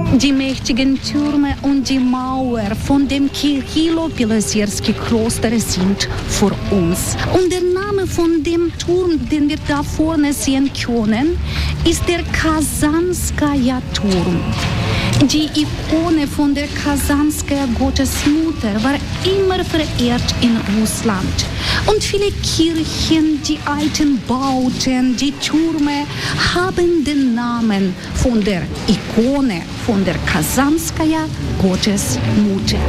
Die mächtigen Türme und die Mauer von dem Kirillo-Pilosierski-Kloster sind vor uns. Und der Name von dem Turm, den wir da vorne sehen können, ist der Kasanskaja-Turm. Die Ikone von der Kasanskaja Gottesmutter war immer verehrt in Russland. Und viele Kirchen, die alten Bauten, die Türme haben den Namen von der Ikone von der Kasanskaja Gottesmutter.